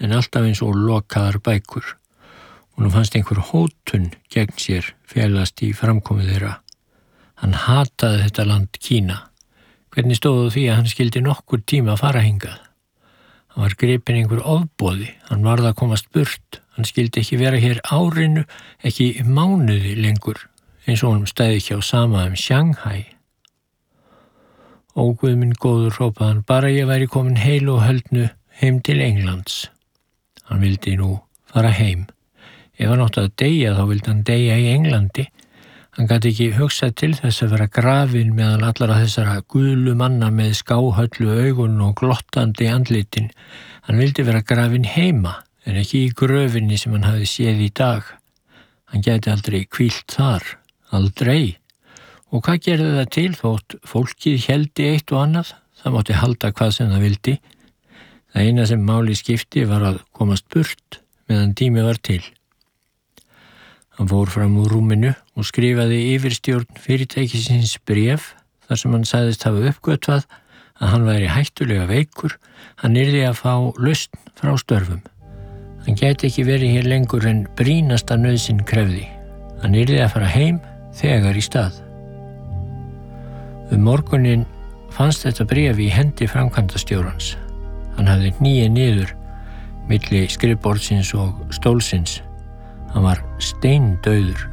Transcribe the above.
en alltaf eins og lokaðar bækur. Honum fannst einhver hótun gegn sér felast í framkomu þeirra. Hann hataði þetta land Kína. Hvernig stóð því að hann skildi nokkur tíma að fara hingað? Hann var gripinn einhver ofboði, hann varð að komast burt. Hann skildi ekki vera hér árinu, ekki mánuði lengur, eins og honum stæði ekki á sama Shanghai. Ó, Guð minn góður, hrópaði hann, bara ég væri komin heil og höldnu heim til Englands. Hann vildi nú fara heim. Ef hann átti að deyja, þá vildi hann deyja í Englandi. Hann gat ekki hugsað til þess að vera grafinn meðal allara þessara gulu manna með skáhöllu augun og glottandi andlitin. Hann vildi vera grafinn heima, en ekki í gröfinni sem hann hafði séð í dag. Hann gæti aldrei hvílt þar, aldrei. Og hvað gerði það til þótt fólkið héldi eitt og annað? Það mátti halda hvað sem það vildi. Það eina sem máli skipti var að komast burt meðan tími var til. Hann fór fram úr rúminu og skrifaði yfirstjórn fyrirtækisins bréf þar sem hann sagðist hafa uppgötvað að hann væri hættulega veikur, hann yrði að fá lausn frá störfum. Hann gæti ekki verið hér lengur en brýnasta nauðsyn krefði. Hann yrði að fara heim þegar í stað. Morguninn fannst þetta bréf í hendi framkvæmdastjórans. Hann hafði hnigið niður milli skrifborðsins og stólsins. Hann var steindauður.